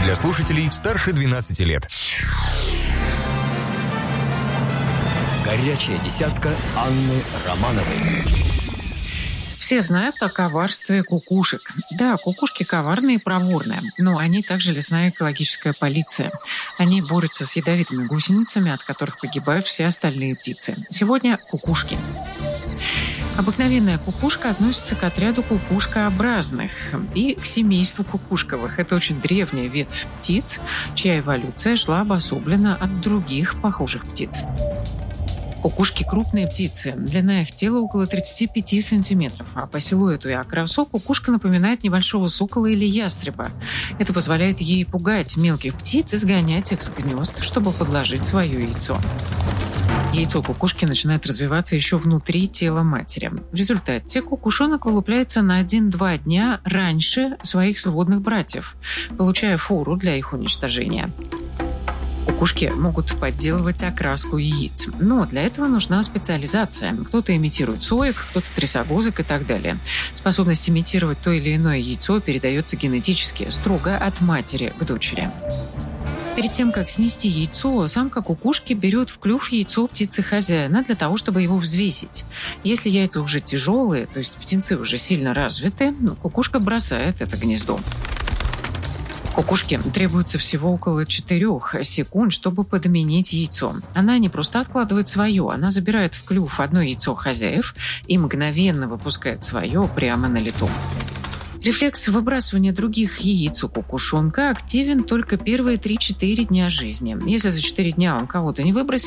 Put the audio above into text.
для слушателей старше 12 лет. Горячая десятка Анны Романовой. Все знают о коварстве кукушек. Да, кукушки коварные и проворные, но они также лесная экологическая полиция. Они борются с ядовитыми гусеницами, от которых погибают все остальные птицы. Сегодня кукушки. Обыкновенная кукушка относится к отряду кукушкообразных и к семейству кукушковых. Это очень древняя ветвь птиц, чья эволюция шла обособленно от других похожих птиц. Кукушки – крупные птицы. Длина их тела около 35 сантиметров. А по силуэту и окрасу кукушка напоминает небольшого сокола или ястреба. Это позволяет ей пугать мелких птиц и сгонять их с гнезд, чтобы подложить свое яйцо. Яйцо кукушки начинает развиваться еще внутри тела матери. В результате кукушонок вылупляется на 1-2 дня раньше своих сводных братьев, получая фору для их уничтожения. Кукушки могут подделывать окраску яиц, но для этого нужна специализация. Кто-то имитирует соек, кто-то трясогузок и так далее. Способность имитировать то или иное яйцо передается генетически, строго от матери к дочери. Перед тем, как снести яйцо, самка кукушки берет в клюв яйцо птицы хозяина для того, чтобы его взвесить. Если яйца уже тяжелые, то есть птенцы уже сильно развиты, кукушка бросает это гнездо. Кукушке требуется всего около 4 секунд, чтобы подменить яйцо. Она не просто откладывает свое, она забирает в клюв одно яйцо хозяев и мгновенно выпускает свое прямо на лету. Рефлекс выбрасывания других яиц у кукушонка активен только первые 3-4 дня жизни. Если за 4 дня он кого-то не выбросил,